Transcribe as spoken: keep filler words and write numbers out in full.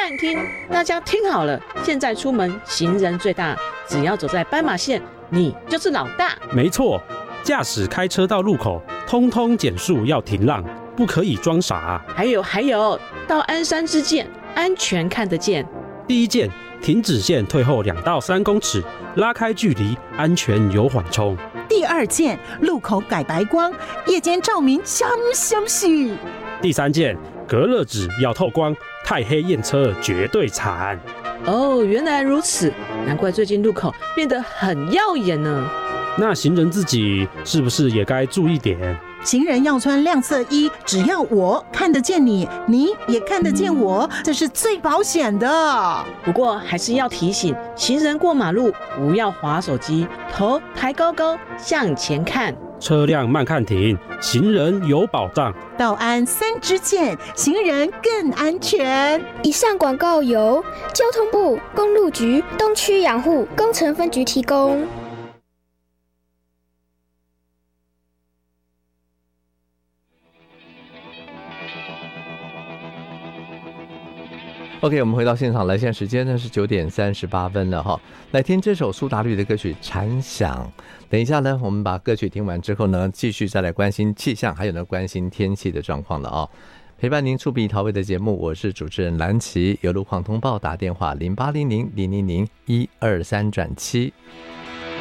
暂停，大家听好了，现在出门行人最大，只要走在斑马线，你就是老大。 没错，驾驶开车到路口，通通减速要停让，不可以装傻。 还有还有，到鞍山之见，安全看得见。 第一件，停止线退后两到三公尺，拉开距离，安全有缓冲。 第二件，路口改白光，夜间照明香香许。 第三件，隔热纸要透光，太黑验车绝对惨。 哦，原来如此，难怪最近路口变得很耀眼呢。 那行人自己是不是也该注意点？ 行人要穿亮色衣，只要我看得见你，你也看得见我，这是最保险的。 不过还是要提醒行人过马路不要滑手机，头抬高高向前看， 车辆慢看停，行人有保障。 道安三支箭，行人更安全。 以上广告由交通部公路局东区养护工程分局提供。 OK， 我们回到现场来，现在时间呢是九点三十八分了哈。来听这首苏打绿的歌曲《蝉响》。等一下呢，我们把歌曲听完之后呢，继续再来关心气象，还有呢关心天气的状况了啊。陪伴您出笔陶味的节目，我是主持人蓝琪。有路况通报打电话零八零零零零零一二三转七。